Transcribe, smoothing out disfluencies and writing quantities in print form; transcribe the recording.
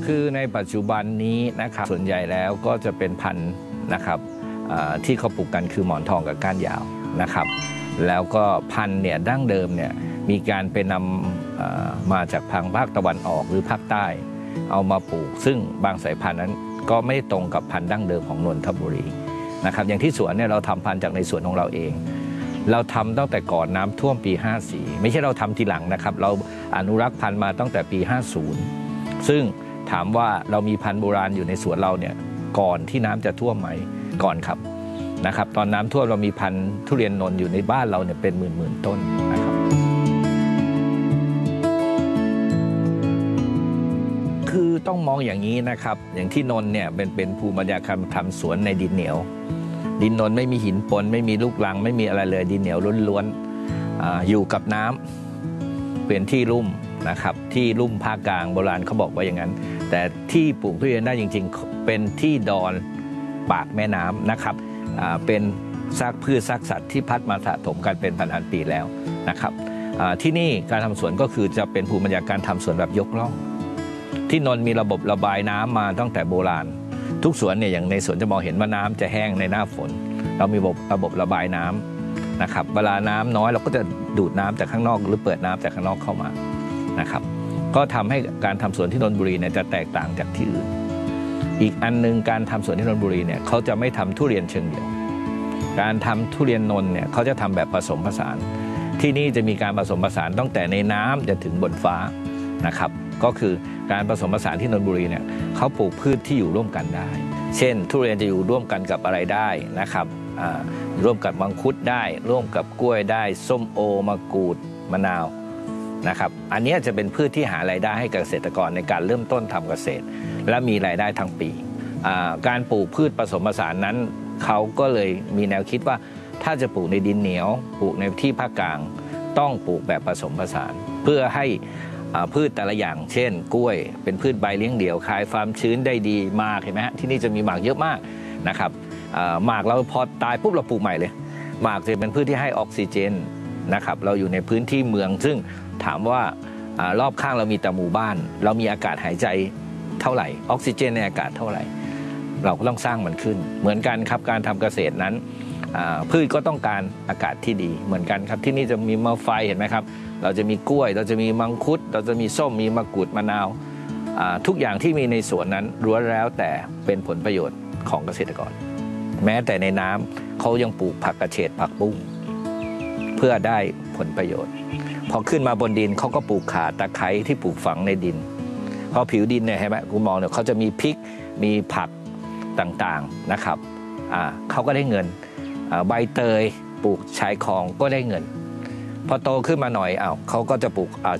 คือในปัจจุบันนี้นะครับส่วนใหญ่แล้วก็จะเป็นพันธุ์นะครับที่เขาปลูกกันคือหมอนทองกับก้านยาวนะครับแล้วก็พันธุ์เนี่ยดั้งเดิมเนี่ยมีการไปนำมาจากทางภาคตะวันออกหรือภาคใต้เอามาปลูกซึ่งบางสายพันธุ์นั้นก็ไม่ตรงกับพันธุ์ดั้งเดิมของนนทบุรีนะครับอย่างที่สวนเนี่ยเราทำพันธุ์จากในสวนของเราเองเราทำตั้งแต่ก่อนน้ำท่วมปี54ไม่ใช่เราทำทีหลังนะครับเราอนุรักษ์พันธุ์มาตั้งแต่ปี50ซึ่งถามว่าเรามีพันธุ์โบราณอยู่ในสวนเราเนี่ยก่อนที่น้ำจะท่วมไหมก่อนครับนะครับตอนน้ำท่วมเรามีพันธุ์ทุเรียนนนท์อยู่ในบ้านเราเนี่ยเป็นหมื่นต้นนะครับคือต้องมองอย่างนี้นะครับอย่างที่นนท์เนี่ยเป็นภูมิปัญญาการทำสวนในดินเหนียวดินนนท์ไม่มีหินปนไม่มีลูกรังไม่มีอะไรเลยดินเหนียวล้วนๆอยู่กับน้ำเป็นที่ลุ่มนะครับที่ลุ่มภาคกลางโบราณเขาบอกว่าอย่างนั้นแต่ที่ปลูกทุเรียนได้จริงๆเป็นที่ดอนปากแม่น้ำนะครับเป็นซากพืชซากสัตว์ที่พัดมาสะสมกันเป็นพันๆปีแล้วนะครับที่นี่การทำสวนก็คือจะเป็นภูมิปัญญาการทำสวนแบบยกล่องที่นนท์มีระบบระบายน้ำมาตั้งแต่โบราณทุกสวนเนี่ยอย่างในสวนจะมองเห็นว่าน้ำจะแห้งในหน้าฝนเรามีระบบระบายน้ำนะครับเวลาน้ำน้อยเราก็จะดูดน้ำจากข้างนอกหรือเปิดน้ำจากข้างนอกเข้ามานะครับก็ทำให้การทำสวนที่นนทบุรีเนี่ยจะแตกต่างจากที่อื่นอีกอันนึงการทำสวนที่นนทบุรีเนี่ยเขาจะไม่ทำทุเรียนเชิงเดี่ยวการทำทุเรียนนนท์เนี่ยเขาจะทำแบบผสมผสานที่นี่จะมีการผสมผสานตั้งแต่ในน้ำจนถึงบนฟ้านะครับก็คือการผสมผสานที่นนทบุรีเนี่ยเขาปลูกพืชที่อยู่ร่วมกันได้เช่นทุเรียนจะอยู่ร่วมกันกับอะไรได้นะครับร่วมกับมังคุดได้ร่วมกับกล้วยได้ส้มโอมะกรูดมะนาวนะครับอันนี้จะเป็นพืชที่หารายได้ให้เกษตรกรในการเริ่มต้นทำเกษตรและมีรายได้ทั้งปีการปลูกพืชผสมผสานนั้นเขาก็เลยมีแนวคิดว่าถ้าจะปลูกในดินเหนียวปลูกในที่ภาคกลางต้องปลูกแบบผสมผสานเพื่อให้พืชแต่ละอย่างเช่นกล้วยเป็นพืชใบเลี้ยงเดี่ยวคายความชื้นได้ดีมากเห็นไหมฮะที่นี่จะมีหมากเยอะมากนะครับหมากเราพอตายปุ๊บเราปลูกใหม่เลยหมากจะเป็นพืชที่ให้ออกซิเจนนะครับเราอยู่ในพื้นที่เมืองซึ่งถามว่ารอบข้างเรามีแต่หมู่บ้านเรามีอากาศหายใจเท่าไหร่ออกซิเจนในอากาศเท่าไหร่เราก็ต้องสร้างมันขึ้นเหมือนกันครับการทำเกษตรนั้นพืชก็ต้องการอากาศที่ดีเหมือนกันครับที่นี่จะมีมะไฟเห็นไหมครับเราจะมีกล้วยเราจะมีมังคุดเราจะมีส้มมีมะกรูดมะนาวทุกอย่างที่มีในสวนนั้นล้วนแล้วแต่เป็นผลประโยชน์ของเกษตรกรแม้แต่ในน้ำเขายังปลูกผักกระเฉดผักบุ้งเพื่อได้ผลประโยชน์พอขึ้นมาบนดินเขาก็ปลูกข่าตะไคร้ที่ปลูกฝังในดินพอผิวดินเนี่ยเห็นไหมคุณมองเนี่ยเขาจะมีพริกมีผักต่างๆนะครับเขาก็ได้เงินใบเตยปลูกชายคลองก็ได้เงินพอโตขึ้นมาหน่อยเขาก็จะปลูก